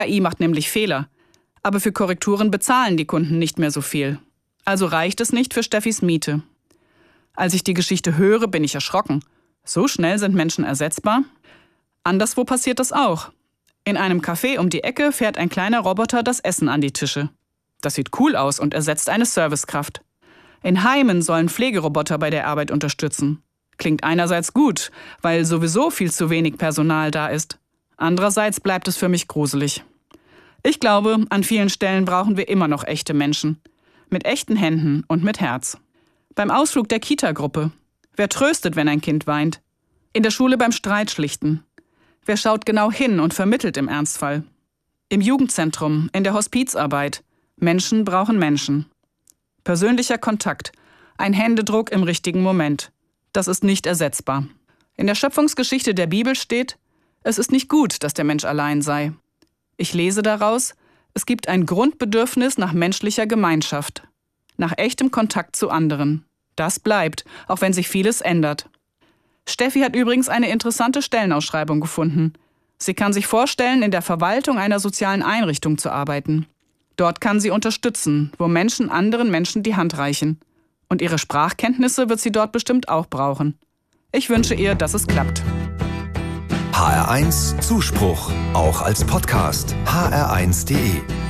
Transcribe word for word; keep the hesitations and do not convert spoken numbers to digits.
I macht nämlich Fehler. Aber für Korrekturen bezahlen die Kunden nicht mehr so viel. Also reicht es nicht für Steffis Miete. Als ich die Geschichte höre, bin ich erschrocken. So schnell sind Menschen ersetzbar? Anderswo passiert das auch. In einem Café um die Ecke fährt ein kleiner Roboter das Essen an die Tische. Das sieht cool aus und ersetzt eine Servicekraft. In Heimen sollen Pflegeroboter bei der Arbeit unterstützen. Klingt einerseits gut, weil sowieso viel zu wenig Personal da ist. Andererseits bleibt es für mich gruselig. Ich glaube, an vielen Stellen brauchen wir immer noch echte Menschen. Mit echten Händen und mit Herz. Beim Ausflug der Kita-Gruppe. Wer tröstet, wenn ein Kind weint? In der Schule beim Streit schlichten. Wer schaut genau hin und vermittelt im Ernstfall? Im Jugendzentrum, in der Hospizarbeit. Menschen brauchen Menschen. Persönlicher Kontakt. Ein Händedruck im richtigen Moment. Das ist nicht ersetzbar. In der Schöpfungsgeschichte der Bibel steht, es ist nicht gut, dass der Mensch allein sei. Ich lese daraus, es gibt ein Grundbedürfnis nach menschlicher Gemeinschaft. Nach echtem Kontakt zu anderen. Das bleibt, auch wenn sich vieles ändert. Steffi hat übrigens eine interessante Stellenausschreibung gefunden. Sie kann sich vorstellen, in der Verwaltung einer sozialen Einrichtung zu arbeiten. Dort kann sie unterstützen, wo Menschen anderen Menschen die Hand reichen. Und ihre Sprachkenntnisse wird sie dort bestimmt auch brauchen. Ich wünsche ihr, dass es klappt. H R eins Zuspruch, auch als Podcast. H R eins punkt de